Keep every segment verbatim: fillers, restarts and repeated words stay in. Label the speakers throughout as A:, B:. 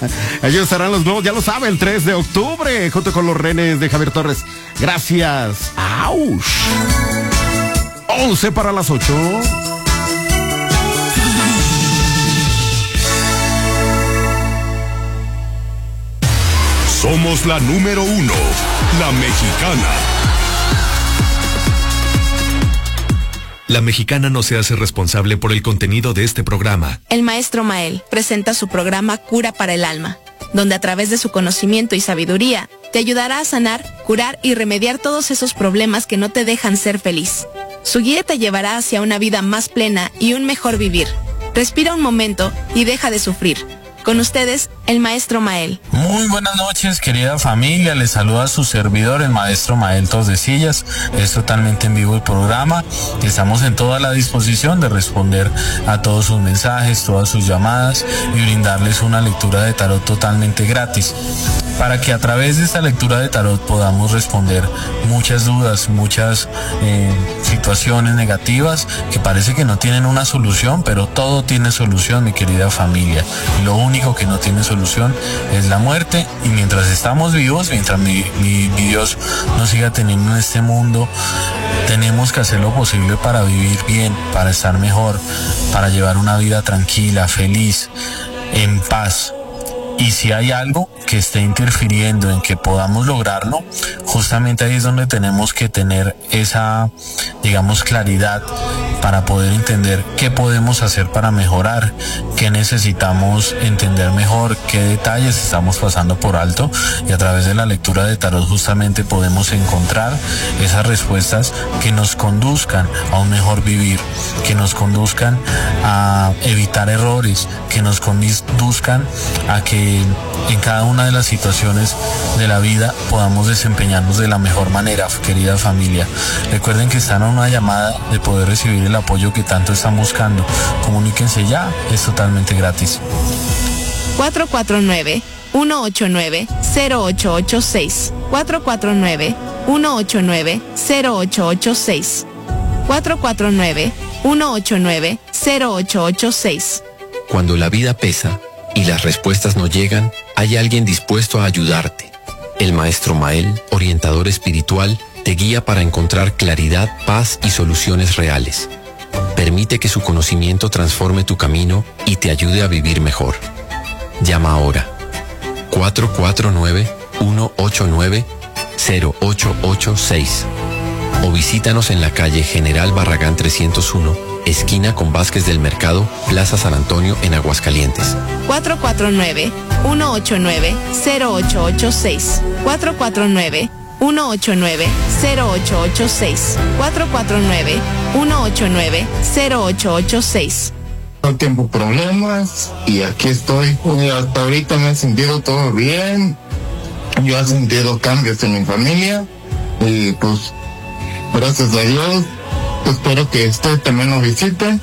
A: Ellos estarán los nuevos, ya lo sabe, el tres de octubre, junto con los Renes de Javier Torres. Gracias. ¡Auch! once para las ocho.
B: Somos la número uno, La Mexicana.
C: La Mexicana no se hace responsable por el contenido de este programa.
D: El maestro Mael presenta su programa Cura para el Alma, donde a través de su conocimiento y sabiduría te ayudará a sanar, curar y remediar todos esos problemas que no te dejan ser feliz. Su guía te llevará hacia una vida más plena y un mejor vivir. Respira un momento y deja de sufrir. Con ustedes, el maestro Mael.
E: Muy buenas noches, querida familia. Les saluda a su servidor, el maestro Mael Tordesillas. Es totalmente en vivo el programa. Estamos en toda la disposición de responder a todos sus mensajes, todas sus llamadas y brindarles una lectura de tarot totalmente gratis, para que a través de esta lectura de tarot podamos responder muchas dudas, muchas eh, situaciones negativas que parece que no tienen una solución, pero todo tiene solución, mi querida familia. Lo único que no tiene solución es la muerte, y mientras estamos vivos, mientras mi, mi, mi Dios nos siga teniendo en este mundo, tenemos que hacer lo posible para vivir bien, para estar mejor, para llevar una vida tranquila, feliz, en paz. Y si hay algo que esté interfiriendo en que podamos lograrlo, justamente ahí es donde tenemos que tener esa, digamos, claridad para poder entender qué podemos hacer para mejorar, qué necesitamos entender mejor, qué detalles estamos pasando por alto, y a través de la lectura de tarot justamente podemos encontrar esas respuestas que nos conduzcan a un mejor vivir, que nos conduzcan a evitar errores, que nos conduzcan a que en cada una de las situaciones de la vida podamos desempeñarnos de la mejor manera, querida familia. Recuerden que están a una llamada de poder recibir el apoyo que tanto están buscando. Comuníquense ya, es totalmente gratis.
D: cuatro cuatro nueve, uno ocho nueve, cero ocho ocho seis. cuatro cuatro nueve, uno ocho nueve, cero ocho ocho seis. cuatro cuatro nueve, uno ocho nueve, cero ocho ocho seis.
F: Cuando la vida pesa y las respuestas no llegan, hay alguien dispuesto a ayudarte. El maestro Mael, orientador espiritual, te guía para encontrar claridad, paz y soluciones reales. Permite que su conocimiento transforme tu camino y te ayude a vivir mejor. Llama ahora. cuatro cuatro nueve, uno ocho nueve, cero ocho ocho seis. O visítanos en la calle General Barragán trescientos uno, esquina con Vázquez del Mercado, Plaza San Antonio, en Aguascalientes.
D: cuatro cuatro nueve, uno ocho nueve, cero ocho ocho seis. cuatro cuatro nueve, uno ocho nueve, cero ocho ocho seis. cuatro cuatro nueve, uno ocho nueve, cero ocho ocho seis.
G: No tengo problemas y aquí estoy. Y hasta ahorita me he sentido todo bien. Yo he sentido cambios en mi familia y pues gracias a Dios. Espero que ustedes también nos visiten,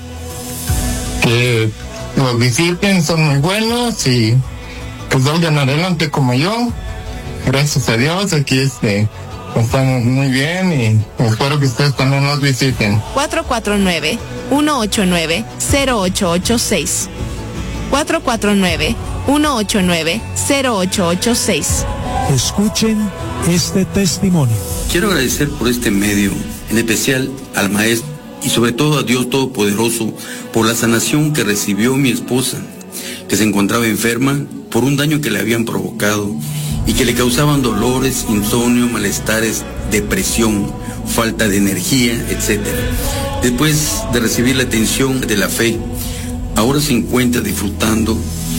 G: que nos visiten, son muy buenos y pues vayan adelante como yo. Gracias a Dios, aquí este, estamos muy bien y espero que ustedes también nos visiten.
D: cuatro cuatro nueve, uno ocho nueve, cero ocho ocho seis. cuatro cuatro nueve, uno ocho nueve, cero ocho ocho seis.
H: Escuchen este testimonio.
I: Quiero agradecer por este medio, en especial al maestro y sobre todo a Dios Todopoderoso por la sanación que recibió mi esposa, que se encontraba enferma por un daño que le habían provocado y que le causaban dolores, insomnio, malestares, depresión, falta de energía, etcétera. Después de recibir la atención de la fe, ahora se encuentra disfrutando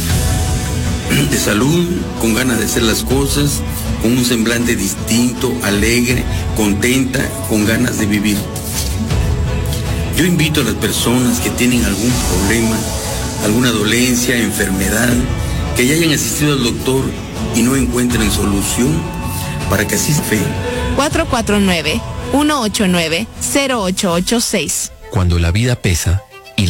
I: de salud, con ganas de hacer las cosas, con un semblante distinto, alegre, contenta, con ganas de vivir. Yo invito a las personas que tienen algún problema, alguna dolencia, enfermedad, que ya hayan asistido al doctor y no encuentren solución, para que así fe.
D: cuatro cuatro nueve, uno ocho nueve, cero ocho ocho seis.
F: Cuando la vida pesa